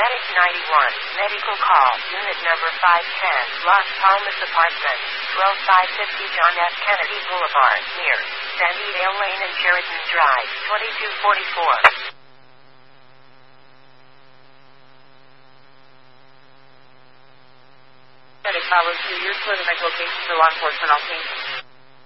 Medic 91, medical call, unit number 510, Las Palmas Apartments, 12550 John F. Kennedy Boulevard, near Sandy Lane and Sheridan Drive, 2244. Medic, follow to your clinic location for law enforcement. I'll change.